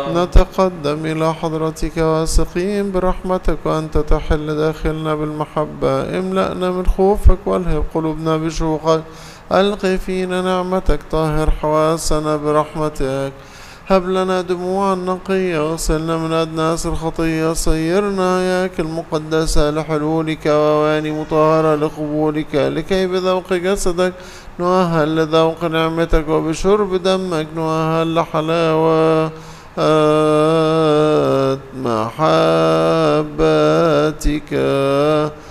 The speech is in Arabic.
نتقدم إلى حضرتك واثقين برحمتك وأنت تحل داخلنا بالمحبة. املأنا من خوفك والهب قلوبنا بشوقك. ألقي فينا نعمتك طهر حواسنا برحمتك. هب لنا دموعا نقية واغسلنا من أدناس الخطية. صيرنا هياك المقدسة لحلولك وأواني مطهرة لقبولك لكي بذوق جسدك نؤهل لذوق نعمتك وبشرب دمك نؤهل لحلاوة محبتك.